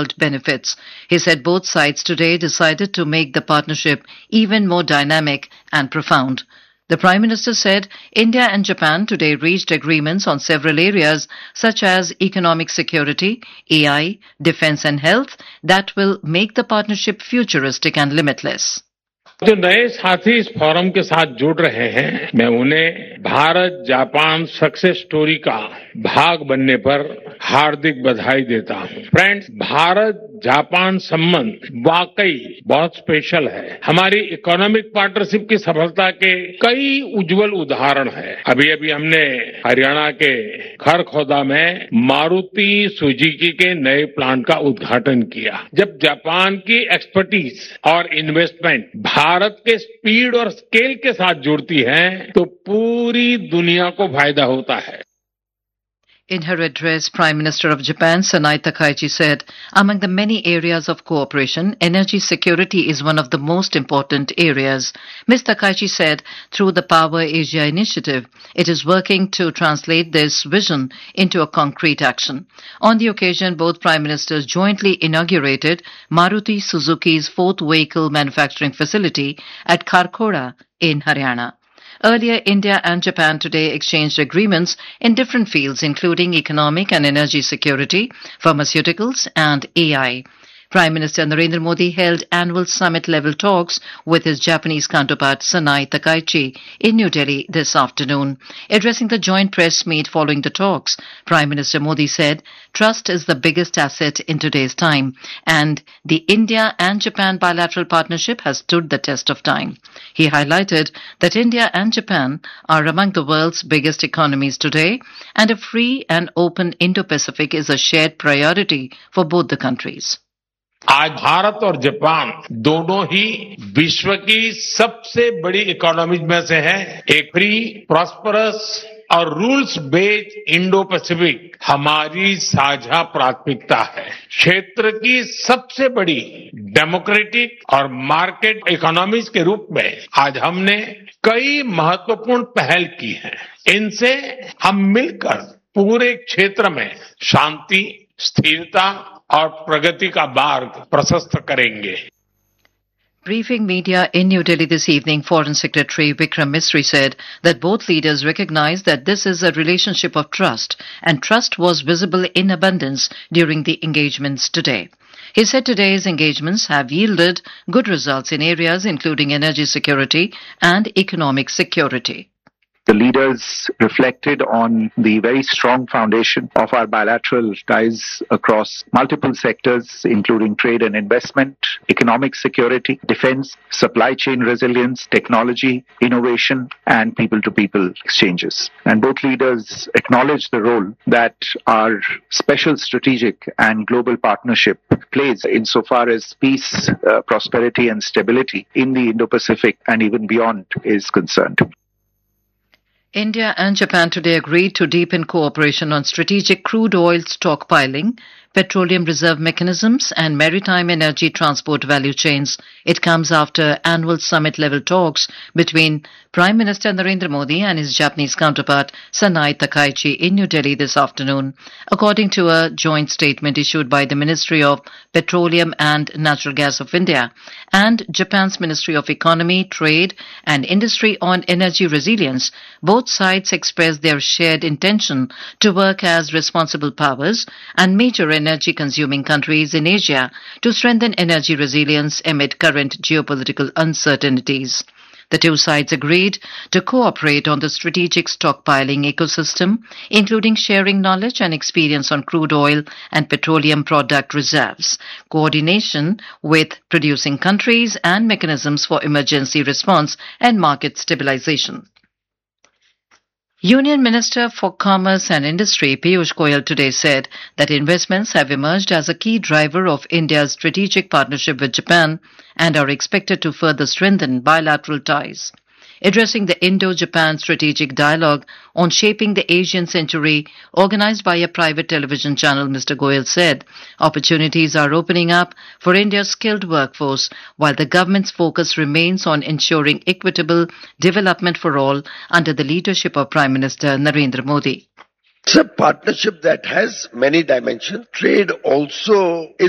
world benefits. He said both sides today decided to make the partnership even more dynamic and profound. The Prime Minister said India and Japan today reached agreements on several areas such as economic security, AI, defense and health that will make the partnership futuristic and limitless. जो नए साथी इस forum के साथ जुड़ रहे हैं मैं उन्हें भारत जापान सक्सेस स्टोरी का भाग बनने पर हार्दिक बधाई देता हूं। फ्रेंड्स, भारत जापान संबंध वाकई बहुत स्पेशल है। हमारी इकोनॉमिक पार्टनरशिप की सफलता के कई उज्जवल उदाहरण हैं। अभी अभी हमने हरियाणा के खरखोदा में मारुति सुजुकी के नए प्लांट का उद्घाटन किया। जब जापान की एक्सपर्टीज और इन्वेस्टमेंट भारत के स्पीड और स्केल के साथ जुड़ती है तो पूरी दुनिया को फायदा होता है। In her address, Prime Minister of Japan, Sanai Takaichi, said, among the many areas of cooperation, energy security is one of the most important areas. Ms. Takaichi said, through the Power Asia initiative, it is working to translate this vision into a concrete action. On the occasion, both Prime Ministers jointly inaugurated Maruti Suzuki's fourth vehicle manufacturing facility at Kharkhoda in Haryana. Earlier, India and Japan today exchanged agreements in different fields, including economic and energy security, pharmaceuticals, and AI. Prime Minister Narendra Modi held annual summit-level talks with his Japanese counterpart Sanai Takaichi in New Delhi this afternoon. Addressing the joint press meet following the talks, Prime Minister Modi said, "Trust is the biggest asset in today's time, and the India and Japan bilateral partnership has stood the test of time." He highlighted that India and Japan are among the world's biggest economies today, and a free and open Indo-Pacific is a shared priority for both the countries. आज भारत और Japan दोनों ही विश्व की सबसे बड़ी economies में से है। एक फ्री, प्रॉस्परस और रूल्स बेस्ड इंडो पैसिफिक हमारी साझा प्राथमिकता है। क्षेत्र की सबसे बड़ी डेमोक्रेटिक और मार्केट इकोनॉमीज के रूप में आज हमने कई महत्वपूर्ण पहल की हैं। इनसे हम मिलकर पूरे क्षेत्र में शांति, स्थिरता और प्रगति का मार्ग प्रशस्त करेंगे। Briefing media in New Delhi this evening, Foreign Secretary Vikram Misri said that both leaders recognize that this is a relationship of trust, and trust was visible in abundance during the engagements today. He said today's engagements have yielded good results in areas including energy security and economic security. The leaders reflected on the very strong foundation of our bilateral ties across multiple sectors, including trade and investment, economic security, defense, supply chain resilience, technology, innovation, and people-to-people exchanges. And both leaders acknowledged the role that our special strategic and global partnership plays insofar as peace, prosperity, and stability in the Indo-Pacific and even beyond is concerned. India and Japan today agreed to deepen cooperation on strategic crude oil stockpiling, petroleum reserve mechanisms, and maritime energy transport value chains. It comes after annual summit-level talks between Prime Minister Narendra Modi and his Japanese counterpart Sanai Takaichi in New Delhi this afternoon. According to a joint statement issued by the Ministry of Petroleum and Natural Gas of India and Japan's Ministry of Economy, Trade and Industry on energy resilience, both sides expressed their shared intention to work as responsible powers and major energy-consuming countries in Asia to strengthen energy resilience amid current geopolitical uncertainties. The two sides agreed to cooperate on the strategic stockpiling ecosystem, including sharing knowledge and experience on crude oil and petroleum product reserves, coordination with producing countries, and mechanisms for emergency response and market stabilization. Union Minister for Commerce and Industry Piyush Goyal today said that investments have emerged as a key driver of India's strategic partnership with Japan and are expected to further strengthen bilateral ties. Addressing the Indo-Japan Strategic Dialogue on Shaping the Asian Century, organized by a private television channel, Mr. Goyal said, opportunities are opening up for India's skilled workforce, while the government's focus remains on ensuring equitable development for all under the leadership of Prime Minister Narendra Modi. It's a partnership that has many dimensions. Trade also is